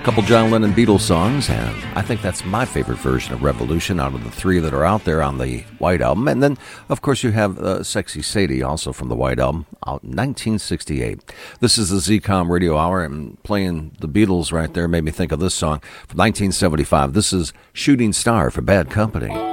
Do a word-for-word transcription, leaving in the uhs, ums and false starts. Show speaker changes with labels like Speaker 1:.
Speaker 1: couple John Lennon Beatles songs, and I think that's my favorite version of Revolution out of the three that are out there on the White Album. And then, of course, you have uh, Sexy Sadie, also from the White Album, out in nineteen sixty-eight. This is the Z COM Radio Hour, and playing the Beatles right there made me think of this song from nineteen seventy-five. This is Shooting Star for Bad Company.